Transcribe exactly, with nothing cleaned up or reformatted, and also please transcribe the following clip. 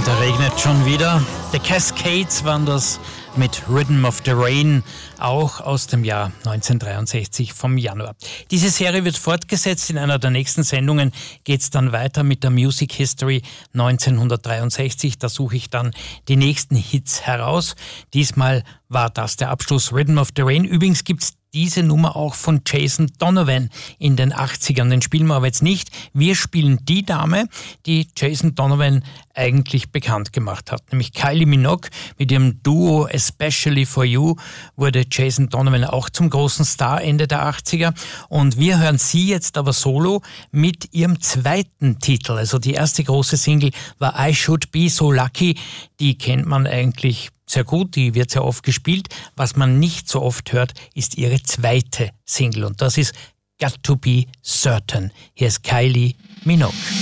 Und da regnet schon wieder. The Cascades waren das mit Rhythm of the Rain, auch aus dem Jahr neunzehnhundertdreiundsechzig vom Januar. Diese Serie wird fortgesetzt. In einer der nächsten Sendungen geht es dann weiter mit der Music History neunzehnhundertdreiundsechzig. Da suche ich dann die nächsten Hits heraus. Diesmal war das der Abschluss, Rhythm of the Rain. Übrigens gibt es diese Nummer auch von Jason Donovan in den achtzigern. Den spielen wir aber jetzt nicht. Wir spielen die Dame, die Jason Donovan eigentlich bekannt gemacht hat, nämlich Kylie Minogue. Mit ihrem Duo Especially for You wurde Jason Donovan auch zum großen Star Ende der achtziger. Und wir hören sie jetzt aber solo mit ihrem zweiten Titel. Also die erste große Single war I Should Be So Lucky. Die kennt man eigentlich sehr gut, die wird sehr oft gespielt. Was man nicht so oft hört, ist ihre zweite Single. Und das ist Got to Be Certain. Hier ist Kylie Minogue.